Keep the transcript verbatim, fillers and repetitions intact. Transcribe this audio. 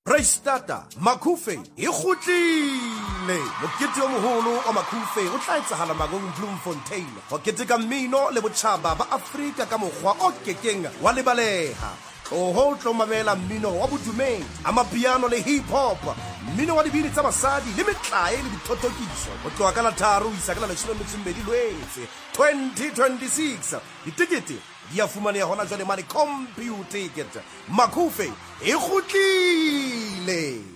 Freistata, Macufe, e kgutlile. Mokete o moholo wa Macufe o tla etsahala Magong Bloemfontein. Ho keteka mmino le botjhaba ba Afrika ka mokgwa o kekeng wa lebaleha. O ho tlo mamela mmino wa bodumedi, amapiano le hip hop, mmino wa dibini tsa basadi le metlae le dithotokiso. Ho tloha ka la tharo isa ka la leshome le metso e mmedi Lwetse twenty twenty-six. Ditikete di a fumaneha hona jwale mane computer ticket. Macufe e kgutlile.